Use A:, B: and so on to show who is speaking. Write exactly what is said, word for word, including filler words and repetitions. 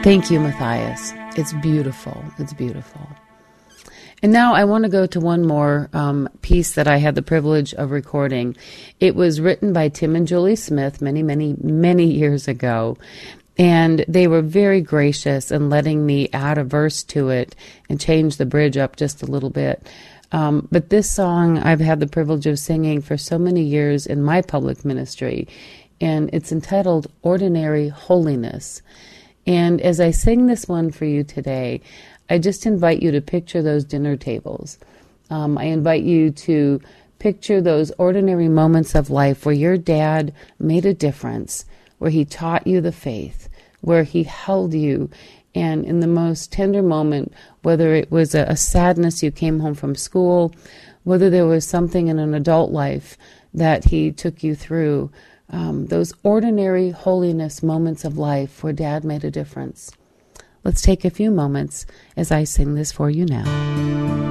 A: Thank you, Matthias. It's beautiful. It's beautiful. And now I want to go to one more um, piece that I had the privilege of recording. It was written by Tim and Julie Smith many, many, many years ago. And they were very gracious in letting me add a verse to it and change the bridge up just a little bit. Um, but this song I've had the privilege of singing for so many years in my public ministry. And it's entitled Ordinary Holiness. And as I sing this one for you today, I just invite you to picture those dinner tables. Um, I invite you to picture those ordinary moments of life where your dad made a difference, where he taught you the faith, where he held you, and in the most tender moment, whether it was a, a sadness you came home from school, whether there was something in an adult life that he took you through, um, those ordinary holiness moments of life where dad made a difference. Let's take a few moments as I sing this for you now.